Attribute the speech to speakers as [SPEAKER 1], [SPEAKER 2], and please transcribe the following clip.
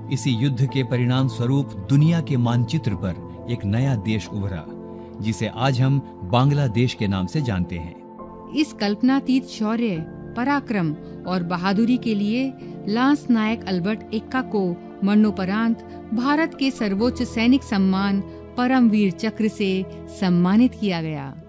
[SPEAKER 1] इसी युद्ध के परिणाम स्वरूप दुनिया के मानचित्र पर एक नया देश उभरा, जिसे आज हम बांग्लादेश के नाम से जानते हैं।
[SPEAKER 2] इस कल्पनातीत शौर्य, पराक्रम और बहादुरी के लिए लांस नायक अल्बर्ट एक्का को मरणोपरांत भारत के सर्वोच्च सैनिक सम्मान परमवीर चक्र से सम्मानित किया गया।